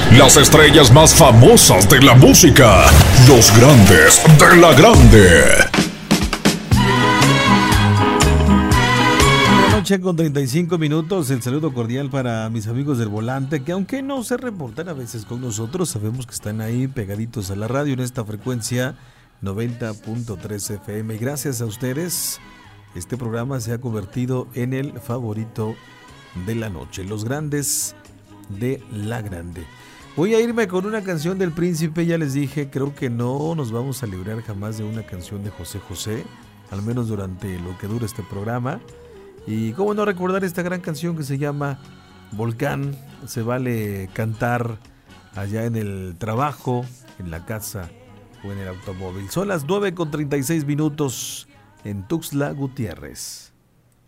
Las estrellas más famosas de la música. Los grandes de la grande. Noche con 35 minutos. El saludo cordial para mis amigos del volante, que aunque no se reportan a veces con nosotros, sabemos que están ahí pegaditos a la radio en esta frecuencia 90.3 FM. Y gracias a ustedes, este programa se ha convertido en el favorito de la noche. Los grandes de la grande. Voy a irme con una canción del Príncipe. Ya les dije, creo que no nos vamos a librar jamás de una canción de José José, al menos durante lo que dura este programa. Y cómo no recordar esta gran canción que se llama Volcán. Se vale cantar allá en el trabajo, en la casa o en el automóvil. Son las 9:36 en Tuxtla Gutiérrez.